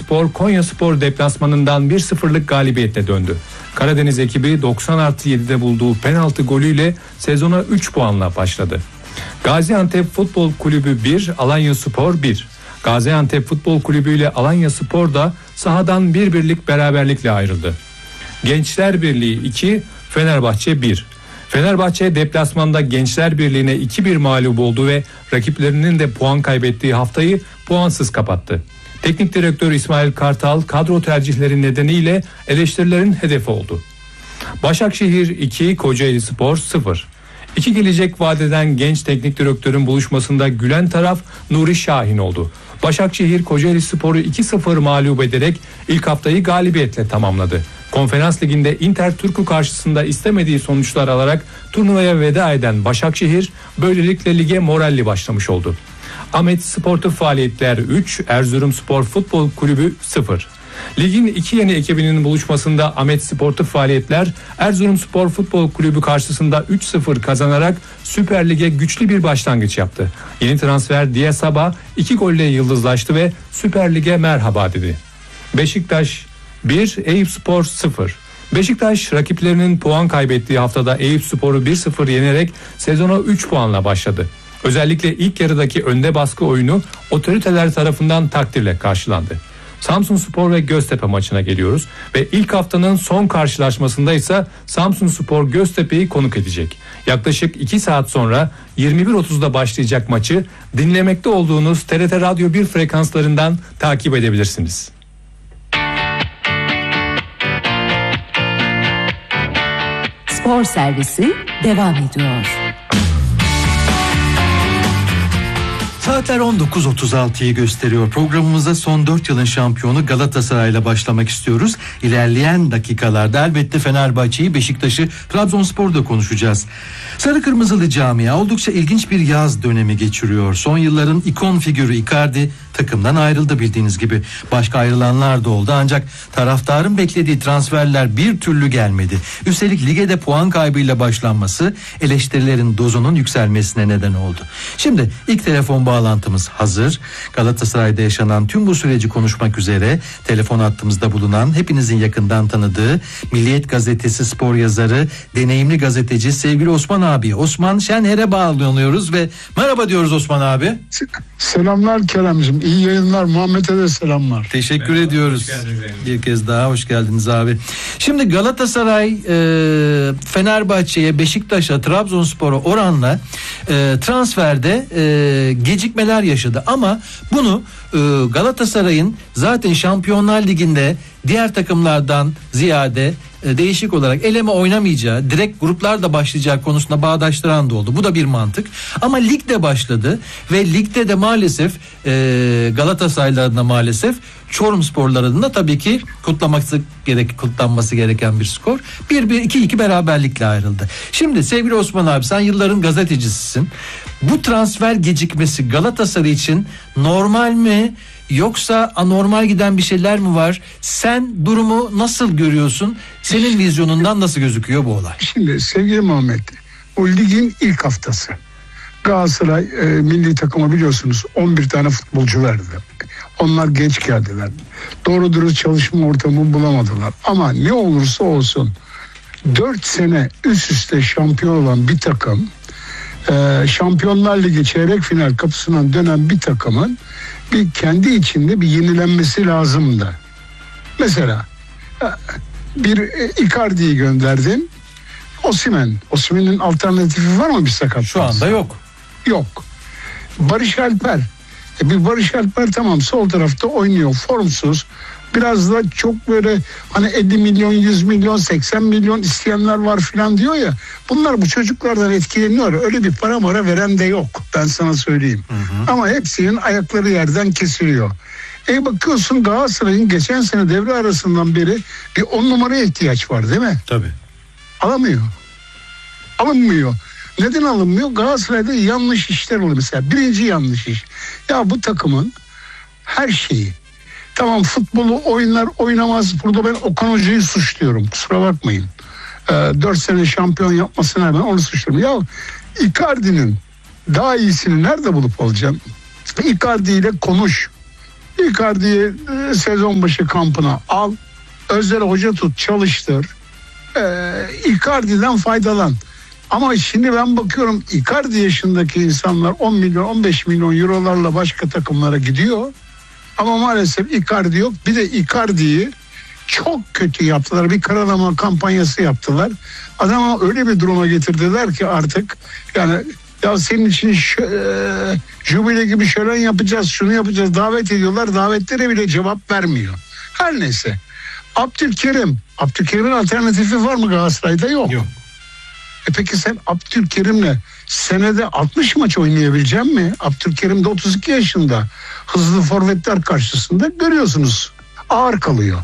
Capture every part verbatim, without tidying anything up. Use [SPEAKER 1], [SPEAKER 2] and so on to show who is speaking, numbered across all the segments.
[SPEAKER 1] Spor Konyaspor deplasmanından bir sıfırlık galibiyetle döndü. Karadeniz ekibi doksan artı yedide bulduğu penaltı golüyle sezona üç puanla başladı. Gaziantep Futbol Kulübü bir, Alanyaspor bir. Gaziantep Futbol Kulübü ile Alanyaspor da sahadan bir birlik beraberlikle ayrıldı. Gençler Birliği iki, Fenerbahçe bir. Fenerbahçe deplasmanda Gençler Birliği'ne iki bir mağlup oldu ve rakiplerinin de puan kaybettiği haftayı puansız kapattı. Teknik direktör İsmail Kartal kadro tercihleri nedeniyle eleştirilerin hedefi oldu. Başakşehir iki, Kocaelispor sıfır. İki gelecek vadeden genç teknik direktörün buluşmasında gülen taraf Nuri Şahin oldu. Başakşehir Kocaelispor'u iki sıfır mağlup ederek ilk haftayı galibiyetle tamamladı. Konferans Ligi'nde Inter Turku karşısında istemediği sonuçlar alarak turnuvaya veda eden Başakşehir böylelikle lige moralli başlamış oldu. Ahmet Sportif Faaliyetler üç, Erzurumspor Futbol Kulübü sıfır. Ligin iki yeni ekibinin buluşmasında Ahmet Sportif Faaliyetler Erzurumspor Futbol Kulübü karşısında üç sıfır kazanarak Süper Lig'e güçlü bir başlangıç yaptı. Yeni transfer Diasaba iki golle yıldızlaştı ve Süper Lig'e merhaba dedi. Beşiktaş bir, Eyüpspor sıfır. Beşiktaş rakiplerinin puan kaybettiği haftada Eyüpspor'u bir sıfır yenerek sezona üç puanla başladı. Özellikle ilk yarıdaki önde baskı oyunu otoriteler tarafından takdirle karşılandı. Samsunspor ve Göztepe maçına geliyoruz ve ilk haftanın son karşılaşmasında ise Samsunspor Göztepe'yi konuk edecek. Yaklaşık iki saat sonra yirmi bir otuzda başlayacak maçı dinlemekte olduğunuz T R T Radyo bir frekanslarından takip edebilirsiniz.
[SPEAKER 2] Spor servisi devam ediyor.
[SPEAKER 3] Saatler on dokuz otuz altıyı gösteriyor. Programımıza son dört yılın şampiyonu Galatasaray'la başlamak istiyoruz. İlerleyen dakikalarda elbette Fenerbahçe'yi, Beşiktaş'ı, Trabzonspor'u da konuşacağız. Sarı Kırmızılı camia oldukça ilginç bir yaz dönemi geçiriyor. Son yılların ikon figürü Icardi takımdan ayrıldı bildiğiniz gibi. Başka ayrılanlar da oldu ancak taraftarın beklediği transferler bir türlü gelmedi. Üstelik lige de puan kaybıyla başlanması eleştirilerin dozunun yükselmesine neden oldu. Şimdi ilk telefon bağlantımız hazır. Galatasaray'da yaşanan tüm bu süreci konuşmak üzere telefon hattımızda bulunan, hepinizin yakından tanıdığı Milliyet Gazetesi spor yazarı, deneyimli gazeteci sevgili Osman abi, Osman Şenher'e bağlanıyoruz ve merhaba diyoruz Osman abi.
[SPEAKER 4] Selamlar Kerem'cim, iyi yayınlar. Muhammed'e de selamlar.
[SPEAKER 3] Teşekkür Merhaba, ediyoruz. Bir kez daha hoş geldiniz abi. Şimdi Galatasaray e, Fenerbahçe'ye, Beşiktaş'a, Trabzonspor'a oranla e, transferde e, gecikmeler yaşadı ama bunu e, Galatasaray'ın zaten Şampiyonlar Ligi'nde diğer takımlardan ziyade e, değişik olarak eleme oynamayacağı, direkt gruplarda başlayacağı konusunda bağdaştıran da oldu. Bu da bir mantık. Ama lig de başladı ve ligde de maalesef e, Galatasaray'larına maalesef Çorumsporlarının da tabii ki kutlaması gerek, kutlanması gereken bir skor. bir bir iki iki beraberlikle ayrıldı. Şimdi sevgili Osman abi, sen yılların gazetecisisin. Bu transfer gecikmesi Galatasaray için normal mi? Yoksa anormal giden bir şeyler mi var? Sen durumu nasıl görüyorsun? Senin vizyonundan nasıl gözüküyor bu olay?
[SPEAKER 4] Şimdi sevgili Muhammed, o ligin ilk haftası. Galatasaray e, milli takıma biliyorsunuz on bir tane futbolcu verdi. Onlar geç geldiler. Doğru dürüst çalışma ortamı bulamadılar. Ama ne olursa olsun dört sene üst üste şampiyon olan bir takım, e, Şampiyonlar Ligi çeyrek final kapısından dönen bir takımın bir kendi içinde bir yenilenmesi lazımdı. Mesela bir Icardi'yi gönderdin. Osimhen. Osimhen'in alternatifi var mı bir sakat?
[SPEAKER 3] Şu anda yok.
[SPEAKER 4] Yok. Barış Alper. E bir Barış Alper tamam sol tarafta oynuyor. Formsuz. Biraz da çok böyle hani elli milyon, yüz milyon, seksen milyon isteyenler var filan diyor ya. Bunlar bu çocuklardan etkileniyor. Öyle bir para mara veren de yok. Ben sana söyleyeyim. Hı hı. Ama hepsinin ayakları yerden kesiliyor. E bakıyorsun Galatasaray'ın geçen sene devre arasından beri bir on numaraya ihtiyaç var değil mi?
[SPEAKER 3] Tabii.
[SPEAKER 4] Alamıyor. Alınmıyor. Neden alınmıyor? Galatasaray'da yanlış işler oluyor mesela. Birinci yanlış iş. Ya bu takımın her şeyi, tamam futbolu oynar oynamaz. Burada ben Okan Hoca'yı suçluyorum. Kusura bakmayın. Ee, dört sene şampiyon yapmasına rağmen onu suçluyorum. Ya Icardi'nin daha iyisini nerede bulup alacağım? Icardi ile konuş. Icardi'yi e, sezon başı kampına al. Özel hoca tut, çalıştır. E, Icardi'den faydalan. Ama şimdi ben bakıyorum Icardi yaşındaki insanlar on milyon on beş milyon eurolarla başka takımlara gidiyor. Ama maalesef Icardi yok. Bir de Icardi'yi çok kötü yaptılar. Bir karalama kampanyası yaptılar. Adama öyle bir duruma getirdiler ki artık yani ya senin için şu, e, jubile gibi şölen yapacağız, şunu yapacağız, davet ediyorlar. Davetlere bile cevap vermiyor. Her neyse. Abdülkerim. Abdülkerim'in alternatifi var mı Galatasaray'da? Yok.
[SPEAKER 3] Yok.
[SPEAKER 4] E peki sen Abdülkerim'le senede altmış maç oynayabilecek mi? Abdülkerim de otuz iki yaşında. Hızlı forvetler karşısında görüyorsunuz. Ağır kalıyor.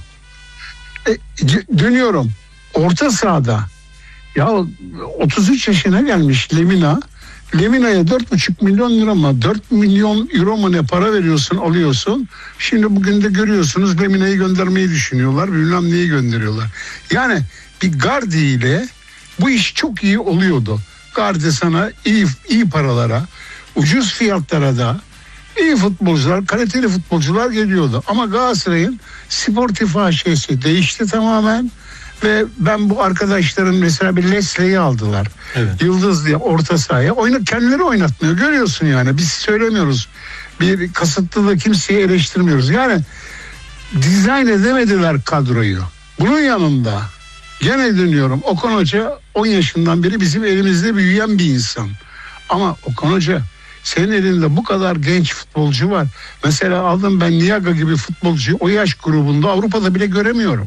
[SPEAKER 4] E, dönüyorum. Orta sahada ya otuz üç yaşına gelmiş Lemina. Lemina'ya dört buçuk milyon lira mı? dört milyon euro mu ne para veriyorsun, alıyorsun. Şimdi bugün de görüyorsunuz Lemina'yı göndermeyi düşünüyorlar. Bilmem neyi gönderiyorlar. Yani bir Gardi ile bu iş çok iyi oluyordu. Gardi sana iyi iyi paralara, ucuz fiyatlara da iyi futbolcular, kaliteli futbolcular geliyordu. Ama Galatasaray'ın sportif haşiyesi değişti tamamen. Ve ben bu arkadaşların mesela bir Leslie'yi aldılar. Evet. Yıldız diye orta sahaya. Oyunu kendileri oynatmıyor. Görüyorsun yani. Biz söylemiyoruz. Bir kasıtlı da kimseyi eleştirmiyoruz. Yani dizayn edemediler kadroyu. Bunun yanında gene dönüyorum. Okan Hoca on yaşından beri bizim elimizde büyüyen bir insan. Ama Okan Hoca senin elinde bu kadar genç futbolcu var. Mesela aldım ben Niaga gibi futbolcuyu o yaş grubunda Avrupa'da bile göremiyorum.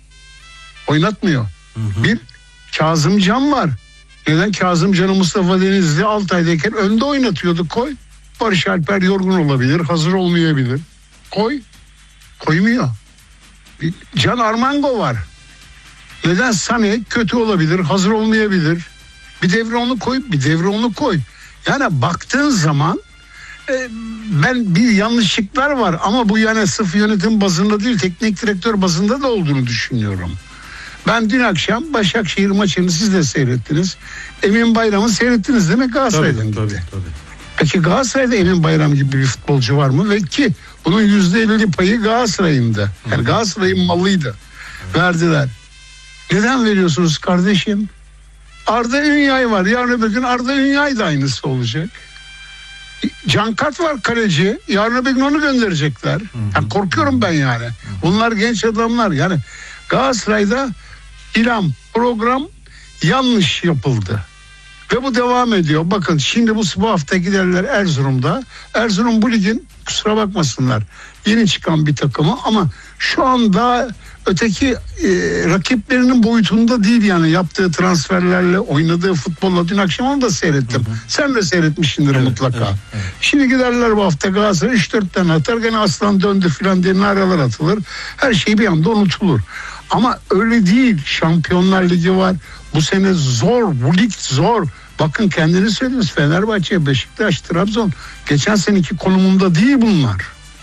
[SPEAKER 4] Oynatmıyor. Hı hı. Bir Kazımcan var. Neden? Kazımcan'ı Mustafa Denizli Altay'dayken önde oynatıyordu. Koy. Barış Alper yorgun olabilir. Hazır olmayabilir. Koy. Koymuyor. Bir Can Armango var. Neden? Sané kötü olabilir. Hazır olmayabilir. Bir devre onu koy. Bir devre onu koy. Yani baktığın zaman e, ben bir yanlışlıklar var ama bu yani sırf yönetim bazında değil teknik direktör bazında da olduğunu düşünüyorum. Ben dün akşam Başakşehir maçını siz de seyrettiniz. Emin Bayram'ı seyrettiniz değil mi Galatasaray'dan gitti? Tabii, tabii. Peki Galatasaray'da Emin Bayram gibi bir futbolcu var mı? Ve ki bunun yüzde elli payı Galatasaray'ındı. Yani Galatasaray'ın malıydı. Verdiler. Neden veriyorsunuz kardeşim? Arda Ünyay var. Yarın öbür gün Arda Ünyay da aynısı olacak. Cankart var kaleci. Yarın öbür gün onu gönderecekler. Yani korkuyorum ben yani. Bunlar genç adamlar. Yani Galatasaray'da İlham program yanlış yapıldı. Ve bu devam ediyor. Bakın şimdi bu, bu hafta giderler Erzurum'da. Erzurum bu ligin kusura bakmasınlar yeni çıkan bir takımı ama şu anda öteki e, rakiplerinin boyutunda değil yani yaptığı transferlerle oynadığı futbolla dün akşam onu da seyrettim. Hı hı. Sen de seyretmişsindir evet, mutlaka. Evet, evet. Şimdi giderler bu hafta Galatasaray üç dört tane atar gene aslan döndü filan diye naralar atılır. Her şey bir anda unutulur. Ama öyle değil. Şampiyonlar Ligi var. Bu sene zor. Bu lig zor. Bakın kendiniz söylediniz. Fenerbahçe, Beşiktaş, Trabzon. Geçen seneki konumunda değil bunlar.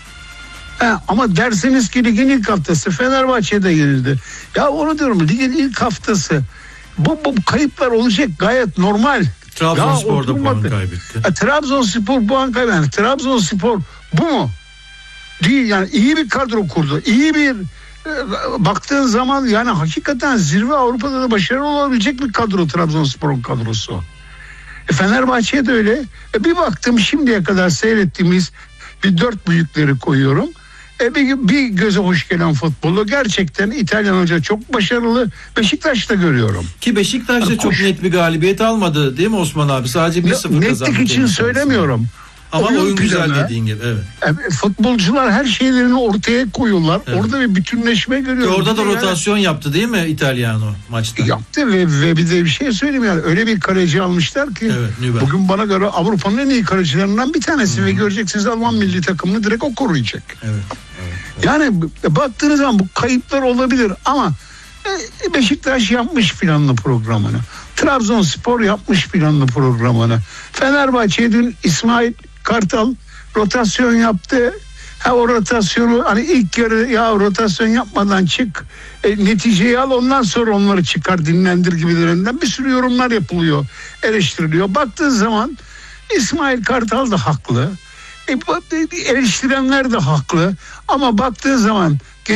[SPEAKER 4] He, ama derseniz ki ligin ilk haftası Fenerbahçe'de yenildi. Ya onu diyorum ligin ilk haftası. Bu, bu kayıplar olacak gayet normal.
[SPEAKER 3] Trabzonspor da puan kaybetti.
[SPEAKER 4] E, Trabzonspor puan kaybetti. Trabzonspor bu mu? Değil yani iyi bir kadro kurdu. İyi bir baktığın zaman yani hakikaten zirve Avrupa'da da başarılı olabilecek bir kadro Trabzonspor'un kadrosu. E Fenerbahçe'ye de öyle. E bir baktım şimdiye kadar seyrettiğimiz bir dört büyükleri koyuyorum. E bir, bir göze hoş gelen futbolu gerçekten İtalyan hoca çok başarılı. Beşiktaş'ta görüyorum.
[SPEAKER 3] Ki Beşiktaş'ta yani çok koş... net bir galibiyet almadı değil mi Osman abi? Sadece bir sıfır kazandı.
[SPEAKER 4] Netlik için söylemiyorum.
[SPEAKER 3] Ama oyun, oyun güzel dediğin gibi evet.
[SPEAKER 4] E, futbolcular her şeylerini ortaya koyuyorlar. Evet. Orada bir bütünleşme görüyorum.
[SPEAKER 3] Ki orada da
[SPEAKER 4] yani,
[SPEAKER 3] rotasyon yaptı değil mi İtalyano maçta?
[SPEAKER 4] Yaptı ve, ve bir de bir şey söyleyeyim yani öyle bir kaleci almışlar ki evet, bugün bana göre Avrupa'nın en iyi kalecilerinden bir tanesi. Hı-hı. Ve göreceksiniz Alman milli takımını direkt o koruyacak. Evet, evet, evet. Yani baktığınız zaman bu kayıplar olabilir ama Beşiktaş yapmış planlı programını. Trabzonspor yapmış planlı programını. Fenerbahçe'ye dün İsmail Kartal rotasyon yaptı. Ha o rotasyonu hani ilk yarı ya rotasyon yapmadan çık e, neticeyi al ondan sonra onları çıkar dinlendir gibilerinden bir sürü yorumlar yapılıyor, eleştiriliyor. Baktığın zaman İsmail Kartal da haklı. E, eleştirenler de haklı ama baktığı zaman